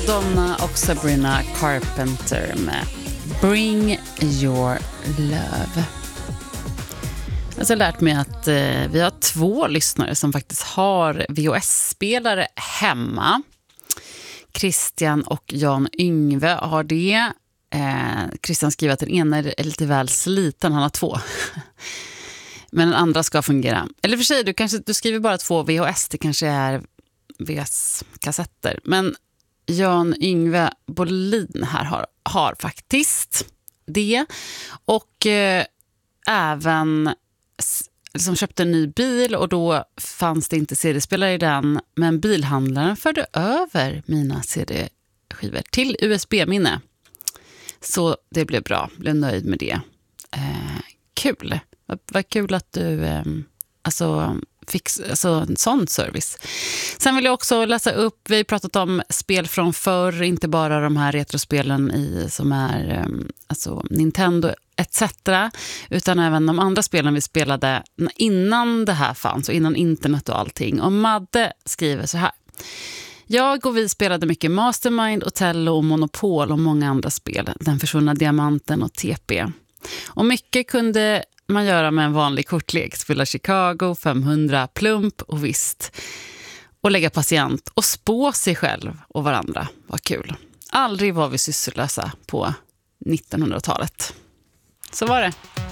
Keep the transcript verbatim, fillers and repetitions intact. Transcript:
Donna och Sabrina Carpenter med Bring Your Love. Jag har lärt mig att eh, vi har två lyssnare som faktiskt har V H S-spelare hemma. Christian och Jan Yngve har det. Eh, Christian skriver att den ena är lite väl sliten, han har två. Men den andra ska fungera. Eller för sig, du, kanske, du skriver bara två V H S, det kanske är V S-kassetter. Men Jan Yngve Bolin här har, har faktiskt det. Och eh, även liksom köpte en ny bil och då fanns det inte C D-spelare i den. Men bilhandlaren förde över mina C D-skivor till U S B-minne. Så det blev bra, blev nöjd med det. Eh, kul, vad, vad kul att du eh, alltså, fick alltså, en sån service. Sen vill jag också läsa upp, vi har pratat om spel från förr, inte bara de här retrospelen i, som är eh, alltså Nintendo et cetera. Utan även de andra spelen vi spelade innan det här fanns och innan internet och allting. Och Madde skriver så här. Jag och vi spelade mycket Mastermind, Otello och Monopol och många andra spel. Den försvunna diamanten och T P. Och mycket kunde man göra med en vanlig kortlek. Spela Chicago, femhundra, plump och visst. Och lägga patient och spå sig själv och varandra. Vad kul. Aldrig var vi sysslösa på nittonhundratalet. Så var det.